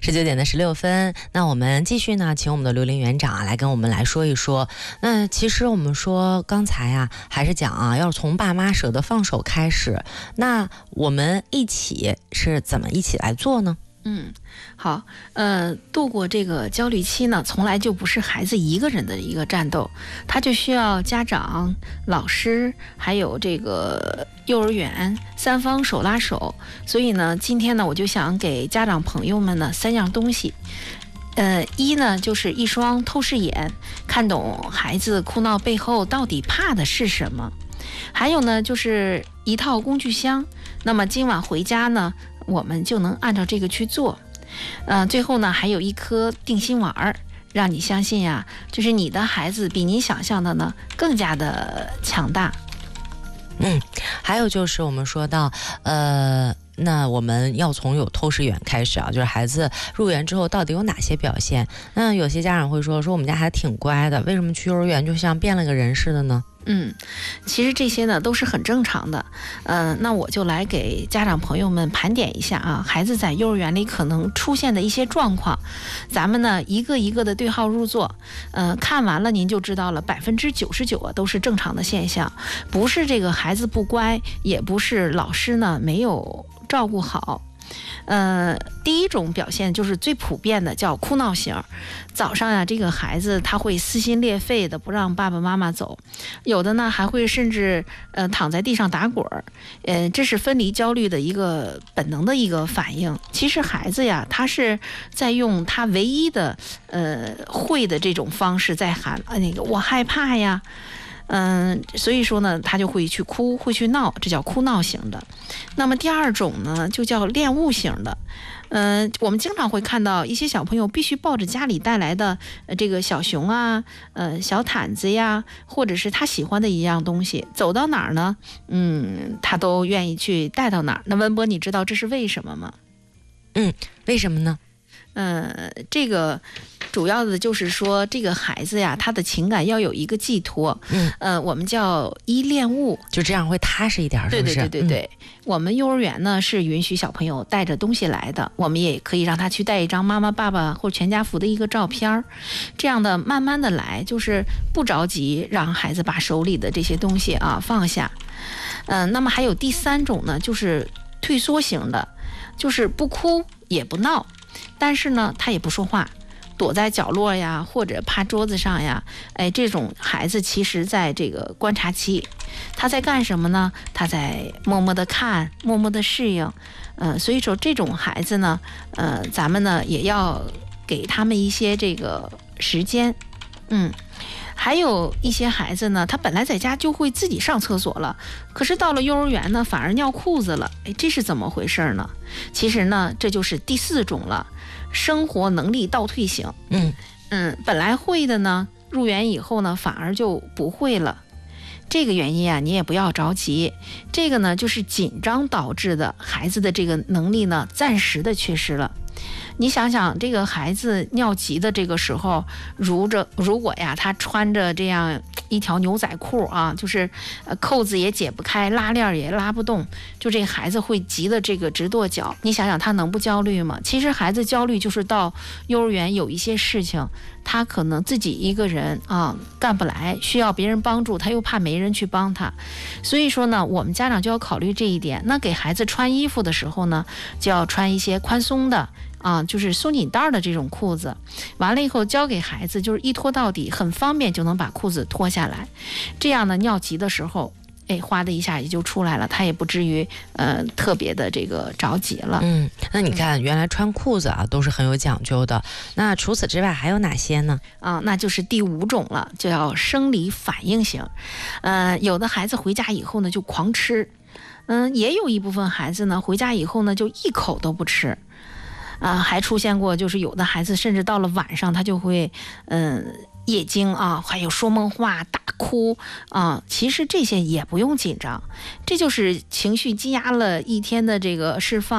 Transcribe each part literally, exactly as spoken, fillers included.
十九点的十六分，那我们继续呢，请我们的刘林园长啊来跟我们来说一说。那其实我们说刚才啊，还是讲啊，要从爸妈舍得放手开始。那我们一起是怎么一起来做呢？ 嗯，好，呃，度过这个焦虑期呢，从来就不是孩子一个人的一个战斗，他就需要家长、老师，还有这个幼儿园三方手拉手。所以呢，今天呢，我就想给家长朋友们呢三样东西。呃，一呢就是一双透视眼，看懂孩子哭闹背后到底怕的是什么。还有呢，就是一套工具箱。那么今晚回家呢，我们就能按照这个去做。呃，最后呢，还有一颗定心丸儿，让你相信呀，就是你的孩子比你想象的呢更加的强大。 嗯，还有就是我们说到，呃。那我们要从有透视眼开始啊，就是孩子入园之后到底有哪些表现？那有些家长会说，说我们家孩子挺乖的，为什么去幼儿园就像变了个人似的呢？ 嗯，其实这些呢都是很正常的。呃，那我就来给家长朋友们盘点一下啊，孩子在幼儿园里可能出现的一些状况，咱们呢一个一个的对号入座。呃，看完了您就知道了，百分之九十九啊都是正常的现象，不是这个孩子不乖，也不是老师呢没有照顾好。呃，第一种表现就是最普遍的，叫哭闹型。早上呀、啊，这个孩子他会撕心裂肺的不让爸爸妈妈走，有的呢还会甚至呃躺在地上打滚儿。呃，这是分离焦虑的一个本能的一个反应。其实孩子呀，他是在用他唯一的呃会的这种方式在喊呃那个我害怕呀。嗯，所以说呢，他就会去哭，会去闹，这叫哭闹型的。那么第二种呢，就叫恋物型的。嗯、呃，我们经常会看到一些小朋友必须抱着家里带来的、呃、这个小熊啊，呃，小毯子呀，或者是他喜欢的一样东西，走到哪儿呢，嗯，他都愿意去带到哪儿。那温波，你知道这是为什么吗？ 嗯，为什么呢？ 呃，这个主要的就是说，这个孩子呀，他的情感要有一个寄托。嗯，呃，我们叫依恋物， 就这样会踏实一点，是不是？ 对对对对对。嗯、我们幼儿园呢是允许小朋友带着东西来的，我们也可以让他去带一张妈妈、爸爸或全家福的一个照片，这样的慢慢的来，就是不着急，让孩子把手里的这些东西啊放下。嗯、呃，那么还有第三种呢，就是退缩型的，就是不哭也不闹。但是呢，他也不说话，躲在角落呀，或者趴桌子上呀。哎，这种孩子其实在这个观察期，他在干什么呢？他在默默的看，默默的适应。呃，所以说这种孩子呢，呃，咱们呢也要给他们一些这个时间。嗯。还有一些孩子呢，他本来在家就会自己上厕所了，可是到了幼儿园呢，反而尿裤子了。哎，这是怎么回事呢？其实呢，这就是第四种了，生活能力倒退型。嗯嗯，本来会的呢，入园以后呢，反而就不会了。这个原因啊，你也不要着急。这个呢，就是紧张导致的，孩子的这个能力呢，暂时的缺失了。你想想，这个孩子尿急的这个时候，如着如果呀，他穿着这样一条牛仔裤啊，就是呃扣子也解不开，拉链也拉不动，就这个孩子会急的这个直跺脚。你想想，他能不焦虑吗？其实孩子焦虑就是到幼儿园有一些事情，他可能自己一个人啊干不来，需要别人帮助，他又怕没人去帮他。所以说呢，我们家长就要考虑这一点。那给孩子穿衣服的时候呢，就要穿一些宽松的。啊，就是松紧带的这种裤子，完了以后交给孩子，就是一脱到底，很方便就能把裤子脱下来。这样呢，尿急的时候，哎，哗的一下也就出来了，他也不至于呃特别的这个着急了。 嗯，那你看，原来穿裤子啊都是很有讲究的。那除此之外还有哪些呢？ 啊，那就是第五种了，就叫生理反应型。呃，有的孩子回家以后呢就狂吃，嗯，也有一部分孩子呢回家以后呢就一口都不吃。啊，还出现过，就是有的孩子甚至到了晚上，他就会，嗯，夜惊啊，还有说梦话、大哭啊。其实这些也不用紧张，这就是情绪积压了一天的这个释放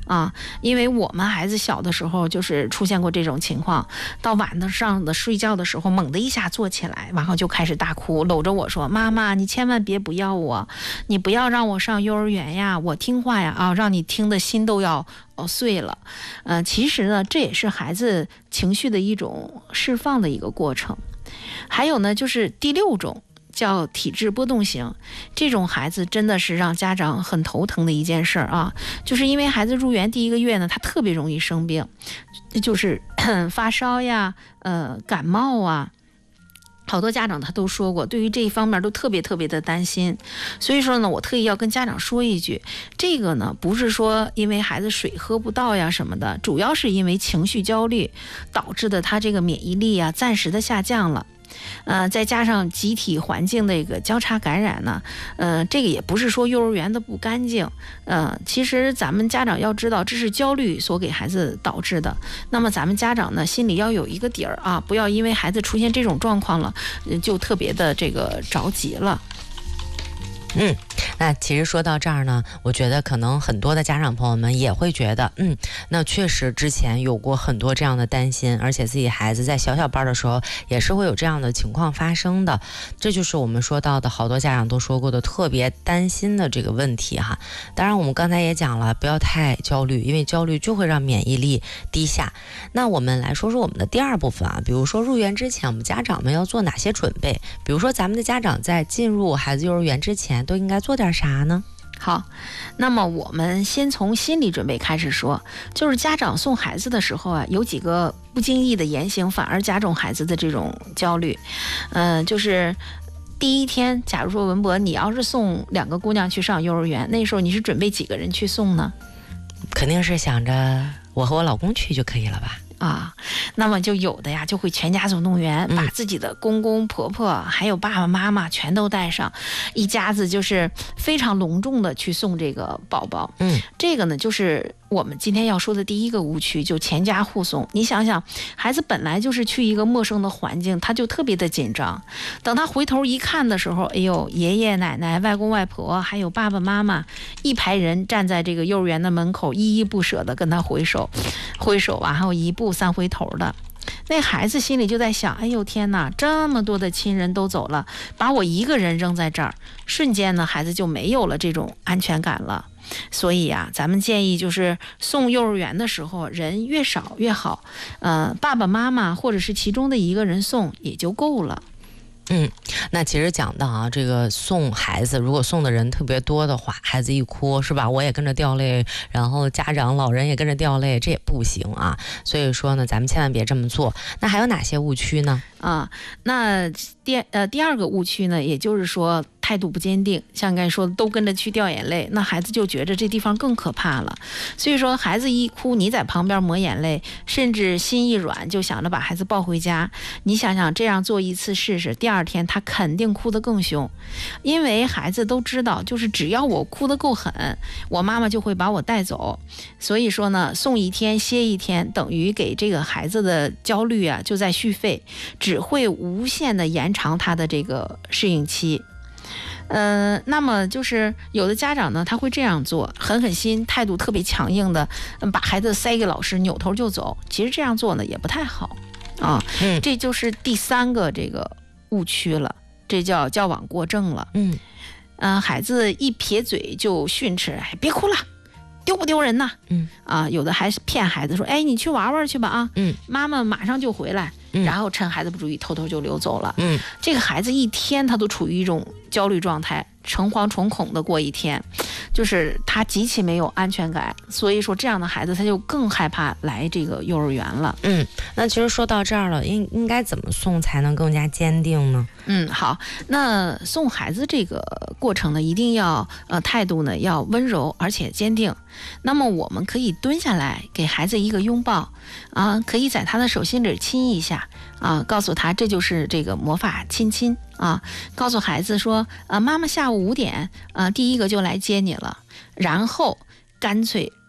啊，因为我们孩子小的时候就是出现过这种情况，到晚上的睡觉的时候，猛的一下坐起来，然后就开始大哭，搂着我说：“妈妈，你千万别不要我，你不要让我上幼儿园呀，我听话呀啊，让你听的心都要哦碎了。”呃，其实呢，这也是孩子情绪的一种释放的一个过程。还有呢，就是第六种。叫体质波动型，这种孩子真的是让家长很头疼的一件事啊！就是因为孩子入园第一个月呢，他特别容易生病，就是发烧呀、呃感冒啊，好多家长他都说过，对于这一方面都特别特别的担心。所以说呢，我特意要跟家长说一句，这个呢不是说因为孩子水喝不到呀什么的，主要是因为情绪焦虑导致的他这个免疫力啊暂时的下降了。呃，再加上集体环境的一个交叉感染呢，呃，这个也不是说幼儿园的不干净，呃，其实咱们家长要知道，这是焦虑所给孩子导致的。那么咱们家长呢，心里要有一个底儿啊，不要因为孩子出现这种状况了，就特别的这个着急了。 嗯，那其实说到这儿呢，我觉得可能很多的家长朋友们也会觉得，嗯，那确实之前有过很多这样的担心，而且自己孩子在小小班的时候也是会有这样的情况发生的。这就是我们说到的好多家长都说过的特别担心的这个问题哈。当然我们刚才也讲了，不要太焦虑，因为焦虑就会让免疫力低下。那我们来说说我们的第二部分啊，比如说入园之前我们家长们要做哪些准备，比如说咱们的家长在进入孩子幼儿园之前都应该做点啥呢？ 好，那么我们先从心理准备开始说，就是家长送孩子的时候啊，有几个不经意的言行反而加重孩子的这种焦虑。嗯、呃，就是第一天，假如说文博，你要是送两个姑娘去上幼儿园，那时候你是准备几个人去送呢？ 肯定是想着我和我老公去就可以了吧。 啊，那么就有的呀，就会全家总动员，把自己的公公婆婆还有爸爸妈妈全都带上，一家子就是非常隆重的去送这个宝宝。 嗯， 这个呢就是我们今天要说的第一个误区，就全家护送。你想想，孩子本来就是去一个陌生的环境，他就特别的紧张。等他回头一看的时候，哎呦，爷爷奶奶、外公外婆还有爸爸妈妈一排人站在这个幼儿园的门口，依依不舍的跟他挥手挥手啊，还有一步三回头的。那孩子心里就在想，哎呦天哪，这么多的亲人都走了，把我一个人扔在这儿，瞬间呢孩子就没有了这种安全感了。所以啊，咱们建议就是送幼儿园的时候人越少越好，呃，爸爸妈妈或者是其中的一个人送也就够了。 嗯，那其实讲到啊，这个送孩子，如果送的人特别多的话，孩子一哭是吧，我也跟着掉泪，然后家长老人也跟着掉泪，这也不行啊。所以说呢，咱们千万别这么做。那还有哪些误区呢？ 啊，那第呃第二个误区呢，也就是说态度不坚定，像刚才说的都跟着去掉眼泪，那孩子就觉得这地方更可怕了。所以说孩子一哭，你在旁边抹眼泪，甚至心一软就想着把孩子抱回家，你想想这样做一次试试，第二天他肯定哭得更凶，因为孩子都知道，就是只要我哭得够狠，我妈妈就会把我带走。所以说呢，送一天歇一天，等于给这个孩子的焦虑啊就在续费，只会无限的延长他的这个适应期。呃，那么就是有的家长呢，他会这样做，狠狠心，态度特别强硬的，把孩子塞给老师，扭头就走。其实这样做呢也不太好啊。 嗯， 这就是第三个这个误区了，这叫矫枉过正了。 嗯， 呃，孩子一撇嘴就训斥，哎，别哭了。丢不丢人呐？ 嗯啊，有的还是骗孩子说，哎，你去玩玩去吧啊， 嗯， 妈妈马上就回来， 嗯、 然后趁孩子不注意，偷偷就溜走了。 嗯， 这个孩子一天他都处于一种焦虑状态，诚惶诚恐的过一天，就是他极其没有安全感，所以说这样的孩子他就更害怕来这个幼儿园了。 嗯，那其实说到这儿了，应应该怎么送才能更加坚定呢？ 嗯，好，那送孩子这个过程呢，一定要呃态度呢要温柔而且坚定。那么我们可以蹲下来给孩子一个拥抱啊，可以在他的手心里亲一下啊，告诉他这就是这个魔法亲亲啊，告诉孩子说啊，妈妈下午五点啊第一个就来接你了，然后干脆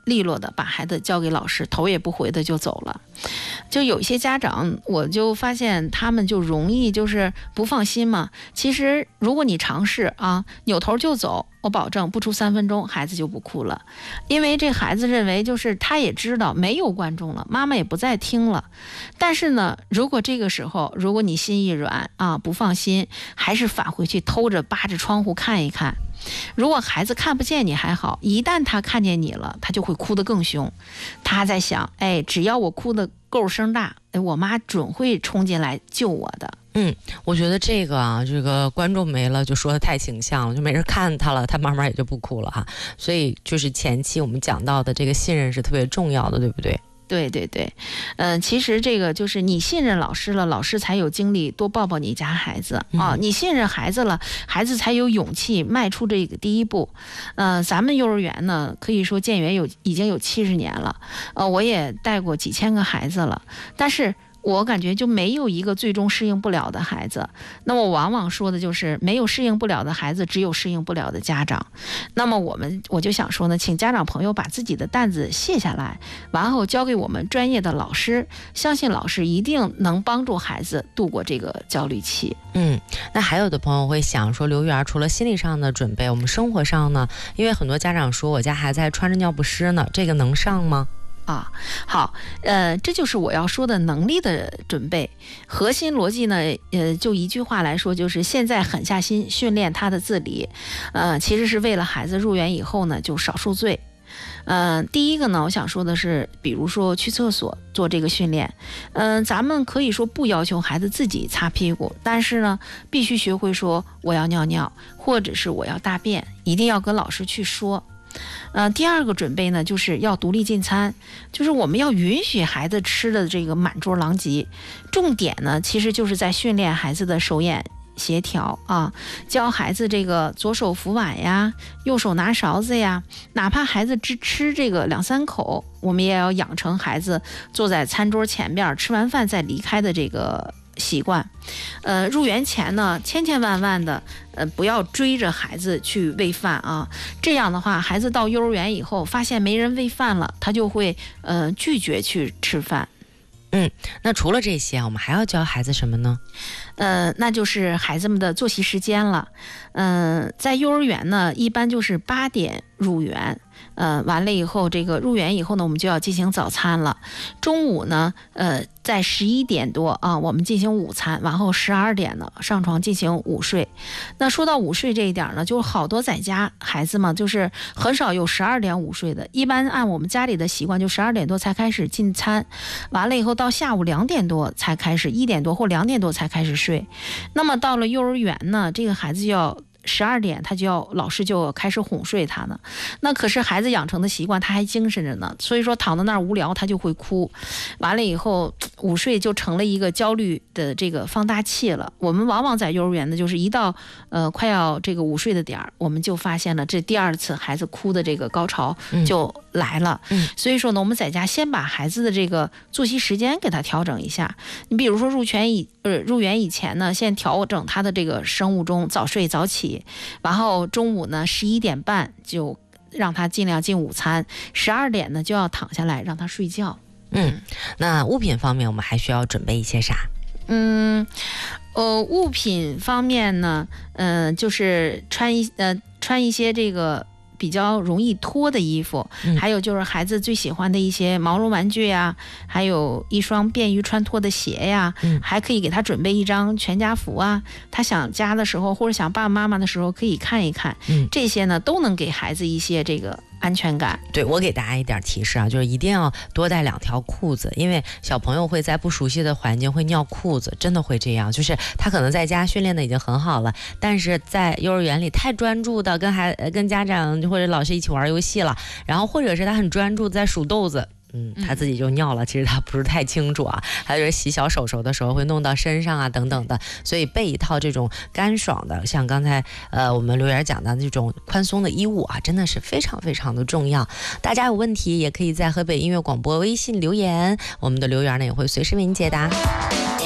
利落的把孩子交给老师，头也不回的就走了。就有一些家长，我就发现他们就容易就是不放心嘛。其实如果你尝试啊，扭头就走，我保证不出三分钟孩子就不哭了。因为这孩子认为就是他也知道没有观众了，妈妈也不再听了。但是呢，如果这个时候如果你心一软啊，不放心，还是返回去偷着扒着窗户看一看。如果孩子看不见你还好，一旦他看见你了，他就会哭得更凶。他在想，哎，只要我哭得够声大，哎，我妈准会冲进来救我的。 嗯，我觉得这个啊，这个观众没了就说的太形象了，就没人看他了，他慢慢也就不哭了哈。所以就是前期我们讲到的这个信任是特别重要的，对不对？ 对对对，嗯、呃，其实这个就是你信任老师了，老师才有精力多抱抱你家孩子啊。你信任孩子了，孩子才有勇气迈出这个第一步。呃，咱们幼儿园呢，可以说建园有已经有七十年了，呃，我也带过几千个孩子了，但是我感觉就没有一个最终适应不了的孩子。那么往往说的就是没有适应不了的孩子，只有适应不了的家长。那么我们我就想说呢，请家长朋友把自己的担子卸下来，然后交给我们专业的老师，相信老师一定能帮助孩子度过这个焦虑期。 嗯，那还有的朋友会想说，留园除了心理上的准备，我们生活上呢？因为很多家长说我家孩子还穿着尿不湿呢，这个能上吗？ 啊，好，呃，这就是我要说的能力的准备。核心逻辑呢，呃，就一句话来说，就是现在狠下心训练他的自理，呃，其实是为了孩子入园以后呢，就少受罪。嗯、呃，第一个呢，我想说的是，比如说去厕所做这个训练，嗯、呃，咱们可以说不要求孩子自己擦屁股，但是呢，必须学会说我要尿尿，或者是我要大便，一定要跟老师去说。呃，第二个准备呢，就是要独立进餐，就是我们要允许孩子吃的这个满桌狼藉。重点呢，其实就是在训练孩子的手眼协调啊，教孩子这个左手扶碗呀，右手拿勺子呀，哪怕孩子只吃这个两三口，我们也要养成孩子坐在餐桌前边吃完饭再离开的这个习惯。呃，入园前呢，千千万万的，呃，不要追着孩子去喂饭啊。这样的话，孩子到幼儿园以后，发现没人喂饭了，他就会呃拒绝去吃饭。 嗯，那除了这些，我们还要教孩子什么呢？ 呃，那就是孩子们的作息时间了。嗯、呃，在幼儿园呢，一般就是八点入园。呃，完了以后，这个入园以后呢，我们就要进行早餐了。中午呢，呃，在十一点多啊，我们进行午餐，然后十二点呢上床进行午睡。那说到午睡这一点呢，就是好多在家孩子嘛，就是很少有十二点午睡的。一般按我们家里的习惯，就十二点多才开始进餐，完了以后到下午两点多才开始，一点多或两点多才开始睡。那么到了幼儿园呢，这个孩子就要十二点他就要老师就开始哄睡他呢，那可是孩子养成的习惯，他还精神着呢，所以说躺在那儿无聊他就会哭，完了以后午睡就成了一个焦虑的这个放大器了。我们往往在幼儿园呢，就是一到呃快要这个午睡的点儿，我们就发现了这第二次孩子哭的这个高潮就来了。 嗯嗯、 所以说呢，我们在家先把孩子的这个作息时间给他调整一下。你比如说入园以呃入园以前呢，先调整他的这个生物钟，早睡早起。然后中午呢十一点半就让他尽量进午餐，十二点呢就要躺下来让他睡觉。 嗯，那物品方面我们还需要准备一些啥？ 嗯，呃，物品方面呢，嗯、呃，就是穿一呃穿一些这个比较容易脱的衣服、嗯、还有就是孩子最喜欢的一些毛绒玩具呀，还有一双便于穿脱的鞋呀、嗯、还可以给他准备一张全家福啊，他想家的时候或者想爸爸妈妈的时候可以看一看、嗯、这些呢都能给孩子一些这个安全感。 对，我给大家一点提示啊，就是一定要多带两条裤子，因为小朋友会在不熟悉的环境会尿裤子，真的会这样，就是他可能在家训练的已经很好了，但是在幼儿园里太专注的跟孩跟家长或者老师一起玩游戏了，然后或者是他很专注在数豆子，嗯，他自己就尿了，其实他不是太清楚啊。还有就是洗小手手的时候会弄到身上啊等等的，所以备一套这种干爽的，像刚才呃我们刘媛讲的这种宽松的衣物啊，真的是非常非常的重要。大家有问题也可以在河北音乐广播微信留言，我们的刘媛呢也会随时为您解答。